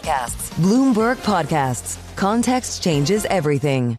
Podcasts. Bloomberg Podcasts. Context changes everything.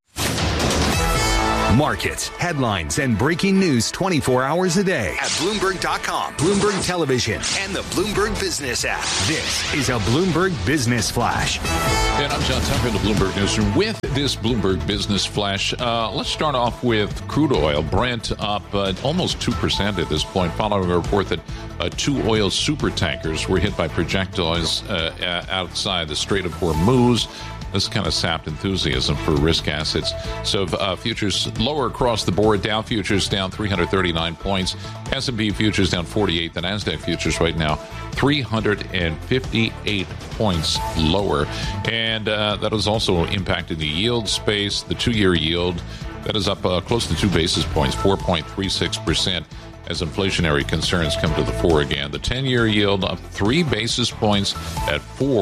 Markets, headlines, and breaking news 24 hours a day at Bloomberg.com, Bloomberg Television, and the Bloomberg Business app. This is a Bloomberg Business Flash. And I'm John Tucker in the Bloomberg Newsroom with this Bloomberg Business Flash. Let's start off with crude oil. Brent up almost 2% at this point, following a report that two oil super tankers were hit by projectiles outside the Strait of Hormuz. This kind of sapped enthusiasm for risk assets. So futures lower across the board. Dow futures down 339 points. S&P futures down 48. The NASDAQ futures right now 358 points lower. And that has also impacted the yield space. The two-year yield, that is up close to 2 basis points, 4.36%. As inflationary concerns come to the fore again. The 10-year yield up 3 basis points at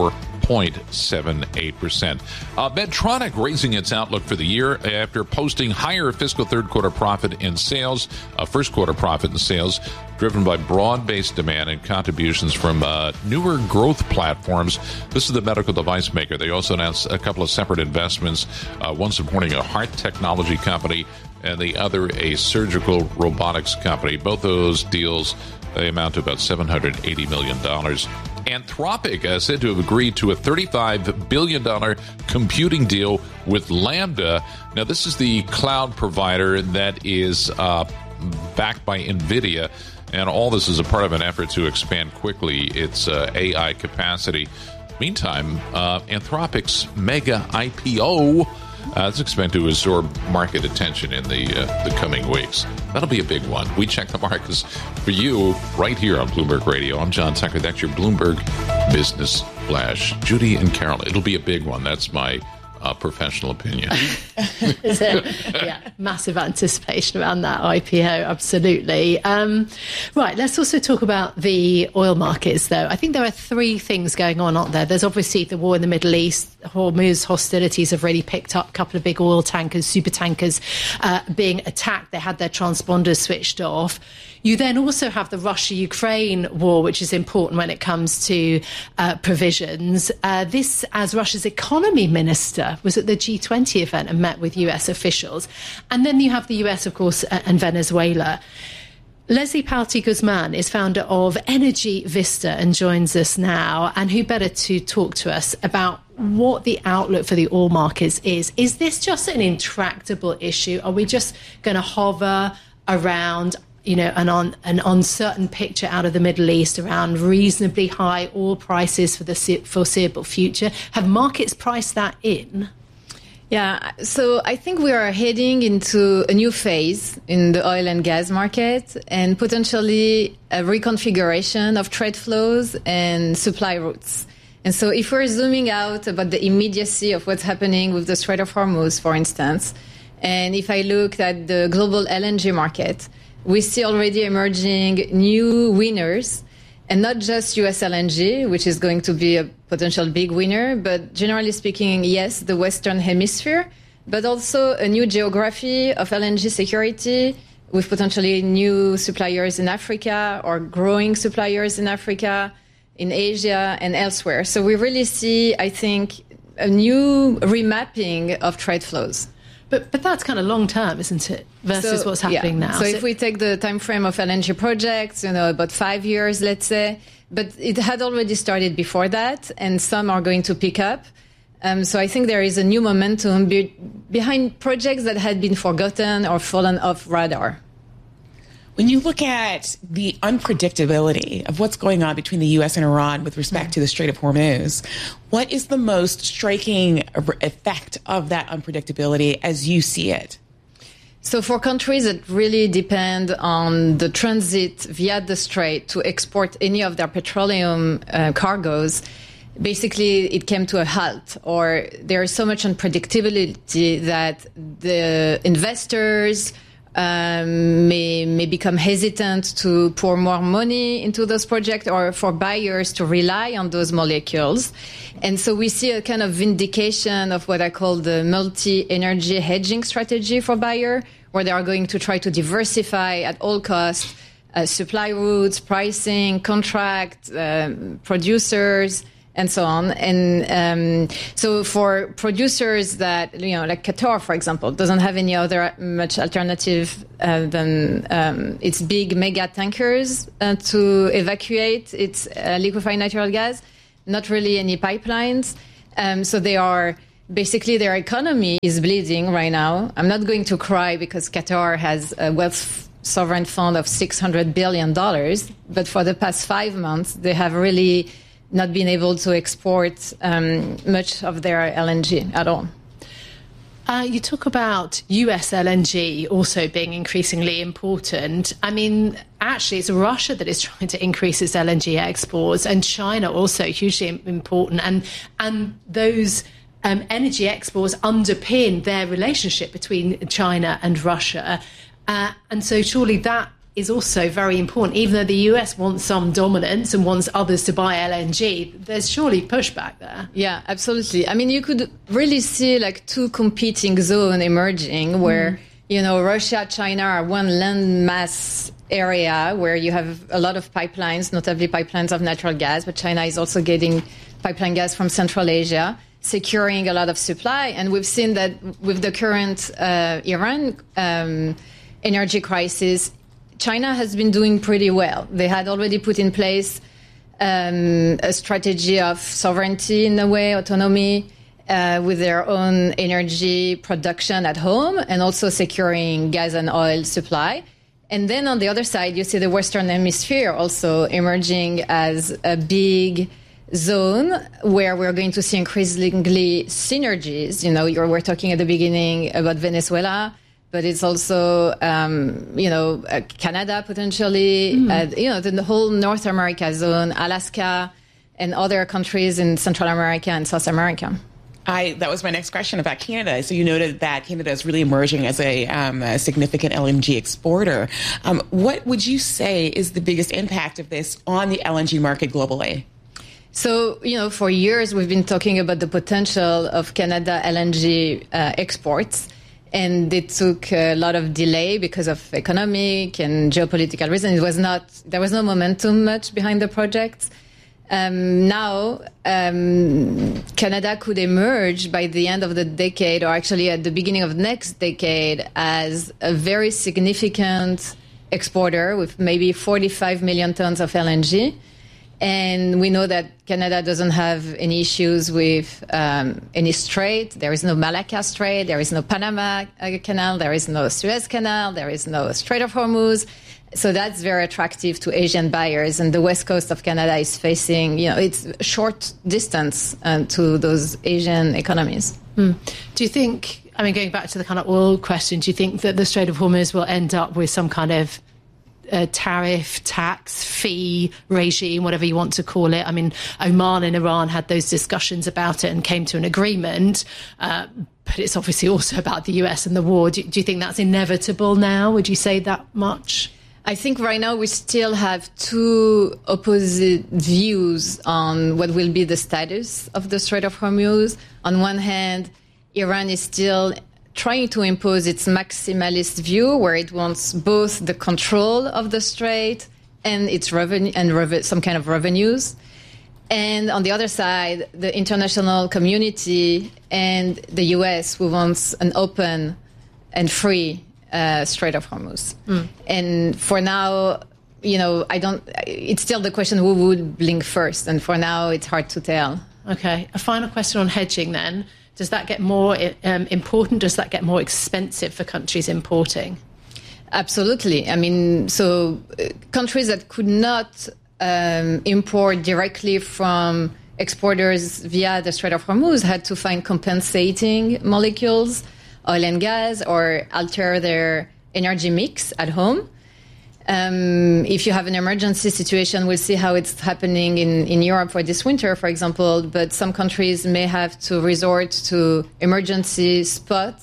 4.78%. Medtronic raising its outlook for the year after posting higher fiscal third quarter profit in sales, first quarter profit in sales, driven by broad-based demand and contributions from newer growth platforms. This is the medical device maker. They also announced a couple of separate investments, one supporting a heart technology company and the other a surgical robotics company. Both those deals, they amount to about $780 million. Anthropic said to have agreed to a $35 billion computing deal with Lambda. Now, this is the cloud provider that is backed by NVIDIA, and all this is a part of an effort to expand quickly its AI capacity. Meantime, Anthropic's mega IPO is expected to absorb market attention in the coming weeks. That'll be a big one. We check the markets for you right here on Bloomberg Radio. I'm John Tucker. That's your Bloomberg Business Flash. Judy and Carol, it'll be a big one. That's my professional opinion. Massive anticipation around that IPO, absolutely. Right, let's also talk about the oil markets, though. I think there are three things going on, aren't there? There's obviously the war in the Middle East. Hormuz hostilities have really picked up. A couple of big oil tankers, super tankers, being attacked. They had their transponders switched off. You then also have the Russia-Ukraine war, which is important when it comes to provisions. This, as Russia's economy minister, was at the G20 event and met with US officials. And then you have the US, of course, and Venezuela. Leslie Pauty-Guzman is founder of Energy Vista and joins us now. And who better to talk to us about what the outlook for the oil markets is? Is this just an intractable issue? Are we just going to hover around an uncertain picture out of the Middle East around reasonably high oil prices for the foreseeable future? Have markets priced that in? Yeah, so I think we are heading into a new phase in the oil and gas market and potentially a reconfiguration of trade flows and supply routes. And so if we're zooming out about the immediacy of what's happening with the Strait of Hormuz, for instance, and if I look at the global LNG market, we see already emerging new winners, and not just US LNG, which is going to be a potential big winner, but generally speaking, yes, the Western Hemisphere, but also a new geography of LNG security with potentially new suppliers in Africa or growing suppliers in Africa, in Asia and elsewhere. So we really see, I think, a new remapping of trade flows. But that's kind of long term, isn't it, versus what's happening now? So if we take the time frame of LNG projects, about 5 years, let's say, but it had already started before that, and some are going to pick up. So I think there is a new momentum behind projects that had been forgotten or fallen off radar. When you look at the unpredictability of what's going on between the U.S. and Iran with respect to the Strait of Hormuz, what is the most striking effect of that unpredictability as you see it? So for countries that really depend on the transit via the Strait to export any of their petroleum cargoes, basically it came to a halt, or there is so much unpredictability that the investors may become hesitant to pour more money into those projects, or for buyers to rely on those molecules. And so we see a kind of vindication of what I call the multi-energy hedging strategy for buyer, where they are going to try to diversify at all costs supply routes, pricing, contract, producers, and so on. And so for producers that, like Qatar, for example, doesn't have any other much alternative than its big mega tankers to evacuate its liquefied natural gas, not really any pipelines. So they are basically, their economy is bleeding right now. I'm not going to cry because Qatar has a wealth sovereign fund of $600 billion. But for the past 5 months, they have really not been able to export much of their LNG at all. You talk about US LNG also being increasingly important. I mean, actually, it's Russia that is trying to increase its LNG exports, and China also hugely important. And those energy exports underpin their relationship between China and Russia. And so surely that is also very important. Even though the US wants some dominance and wants others to buy LNG, there's surely pushback there. Yeah, absolutely. I mean, you could really see like two competing zones emerging where, Russia, China are one landmass area where you have a lot of pipelines, notably pipelines of natural gas, but China is also getting pipeline gas from Central Asia, securing a lot of supply. And we've seen that with the current Iran energy crisis, China has been doing pretty well. They had already put in place a strategy of sovereignty in a way, autonomy, with their own energy production at home and also securing gas and oil supply. And then on the other side, you see the Western Hemisphere also emerging as a big zone where we're going to see increasingly synergies. We're talking at the beginning about Venezuela, but it's also, Canada potentially, the whole North America zone, Alaska, and other countries in Central America and South America. That was my next question about Canada. So you noted that Canada is really emerging as a significant LNG exporter. What would you say is the biggest impact of this on the LNG market globally? So, for years we've been talking about the potential of Canada LNG exports. And it took a lot of delay because of economic and geopolitical reasons. There was no momentum much behind the project. Now, Canada could emerge by the end of the decade, or actually at the beginning of next decade, as a very significant exporter with maybe 45 million tons of LNG. And we know that Canada doesn't have any issues with any strait. There is no Malacca Strait. There is no Panama Canal. There is no Suez Canal. There is no Strait of Hormuz. So that's very attractive to Asian buyers. And the west coast of Canada is facing, it's short distance to those Asian economies. Do you think, going back to the kind of oil question, do you think that the Strait of Hormuz will end up with some kind of tariff, tax, fee regime, whatever you want to call it? Oman and Iran had those discussions about it and came to an agreement, but it's obviously also about the US and the war. Do you think that's inevitable now? Would you say that much? I think right now we still have two opposite views on what will be the status of the Strait of Hormuz. On one hand, Iran is still trying to impose its maximalist view, where it wants both the control of the strait and its revenue and some kind of revenues. And on the other side, the international community and the US, who wants an open and free Strait of Hormuz. And for now, it's still the question who would blink first. And for now, it's hard to tell. Okay. A final question on hedging then. Does that get more important? Does that get more expensive for countries importing? Absolutely. So countries that could not import directly from exporters via the Strait of Hormuz had to find compensating molecules, oil and gas, or alter their energy mix at home. If you have an emergency situation, we'll see how it's happening in Europe for this winter, for example. But some countries may have to resort to emergency spot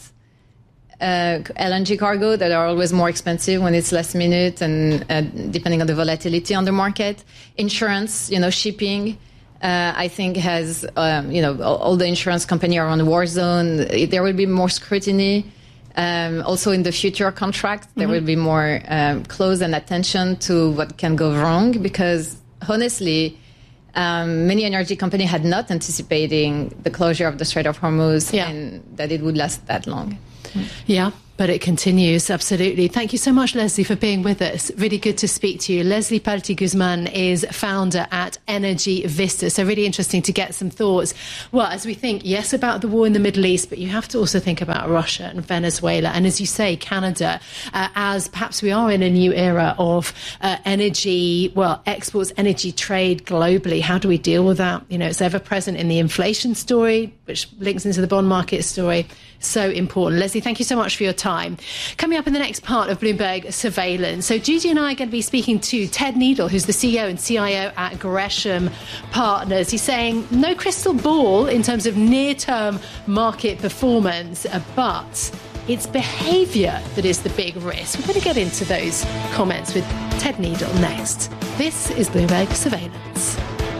LNG cargo that are always more expensive when it's last minute and depending on the volatility on the market. Insurance, shipping, I think has, all the insurance companies are on war zone. There will be more scrutiny. Also in the future contracts, there will be more close and attention to what can go wrong, because honestly, Many energy companies had not anticipating the closure of the Strait of Hormuz Yeah. and that it would last that long. Yeah, but it continues, absolutely. Thank you so much, Leslie, for being with us. Really good to speak to you. Leslie Pelletier-Guzman is founder at Energy Vista. So really interesting to get some thoughts. Well, as we think, yes, about the war in the Middle East, but you have to also think about Russia and Venezuela. And as you say, Canada, as perhaps we are in a new era of energy, well, exports, energy trade globally. How do we deal with that? You know, it's ever present in the inflation story, which links into the bond market story. So important. Leslie, thank you so much for your time. Coming up in the next part of Bloomberg Surveillance. So Judy and I are going to be speaking to Ted Needle, who's the CEO and CIO at Gresham Partners. He's saying no crystal ball in terms of near-term market performance, but it's behaviour that is the big risk. We're going to get into those comments with Ted Needle next. This is Bloomberg Surveillance.